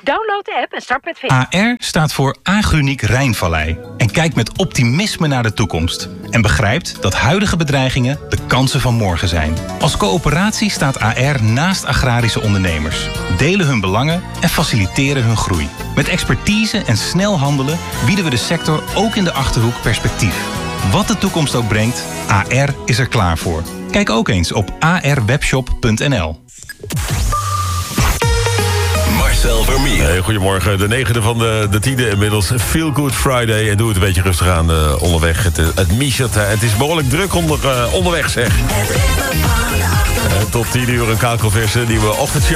Download de app en start met vinden. AR staat voor Agruniek Rijnvallei en kijkt met optimisme naar de toekomst. En begrijpt dat huidige bedreigingen de kansen van morgen zijn. Als coöperatie staat AR naast agrarische ondernemers. Delen hun belangen en faciliteren hun groei. Met expertise en snel handelen bieden we de sector ook in de Achterhoek perspectief. Wat de toekomst ook brengt, AR is er klaar voor. Kijk ook eens op arwebshop.nl. Marcel Vermeer. Hey, goedemorgen, de 9e van de 10e inmiddels. Feel Good Friday. En doe het een beetje rustig aan onderweg. Het michelt. Het is behoorlijk druk onderweg, zeg. Tot 10 uur een kakelverse nieuwe ochtendshow.